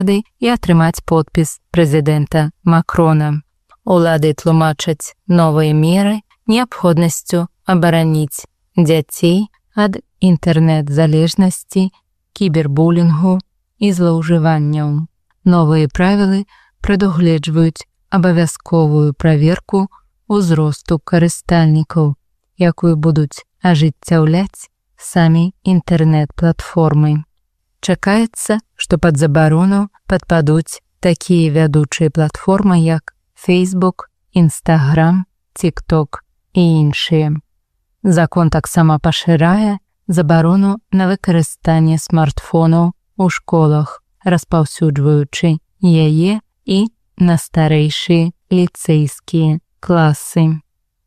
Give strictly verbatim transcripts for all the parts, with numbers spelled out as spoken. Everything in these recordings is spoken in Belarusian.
і атрымаць подпіс прэзідэнта Макрона. Улады тлумачаць новыя меры неабходнасцю абараніць дзяцей ад інтэрнэт-залежнасці, кібербулінгу і злоўжыванняў. Новыя правілы прадугледжваюць абавязковую праверку ўзросту карыстальнікаў, якую будуць ажыццяўляць самі інтэрнэт-платформы. Чакаецца, што пад забарону падпадуць такія вядучыя платформы, як Facebook, Instagram, TikTok і іншыя. Закон таксама пашырае забарону на выкарыстанне смартфонаў у школах, распаўсюджваючы яе і на старэйшыя ліцэйскія класы.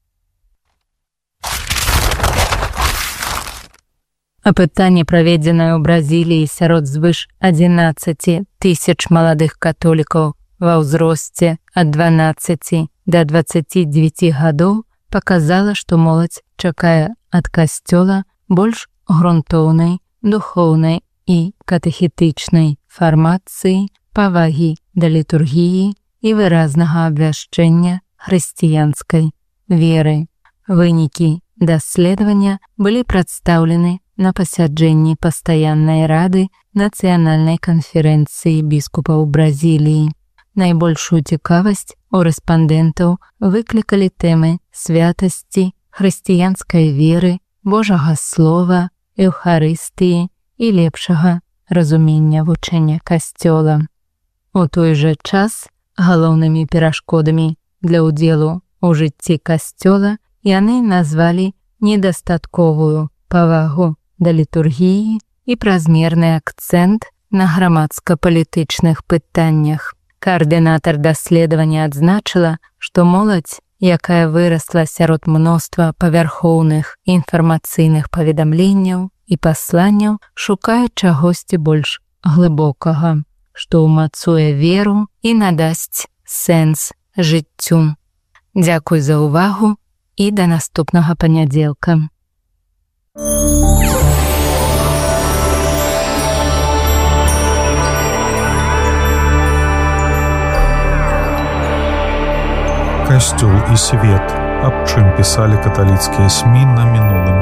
Апытанне, праведзенае ў Бразіліі сярод звыш адзінаццаці тысяч маладых католікаў ва ўзросце ад дванаццаці да дваццаці дзевяці гадоў, паказала, што моладзь чакае ад касцёла больш грунтоўнай, духоўнай і катэхетычнай фармацыі, павагі да літургіі і выразнага абвяшчэння хрысціянскай веры. Вынікі даследавання былі прадстаўлены на пасяджэнні пастаяннай рады нацыянальнай канферэнцыі біскупаў Бразіліі. Найбольшую цікавасць у рэспандэнтаў выклікалі тэмы святасці, хрысціянскай веры, Божага слова, эўхарыстыі і лепшага разумення вучэння касцёла. У той жа час галоўнымі перашкодамі для ўдзелу ў жыцці касцёла яны назвалі недастатковую павагу да літургіі і празмерны акцэнт на грамадска-палітычных пытаннях. Каардынатар даследавання адзначыла, што моладзь, якая вырасла сярод мноства павярхоўных інфармацыйных паведамленняў і пасланняў, шукае чагосьці больш глыбокага, што ўмацуе веру і надасць сэнс жыццю. Дзякуй за ўвагу і да наступнага панядзелка. Касцёл і свет, аб чым пісалі каталіцкія СМІ на мінулым